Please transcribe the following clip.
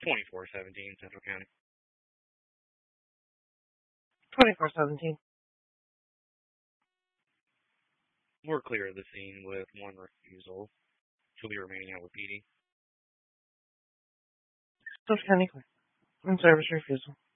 2417 Central County. 2417. We're clear of the scene with one refusal. She'll be remaining out with PD. Central County clear. And service refusal.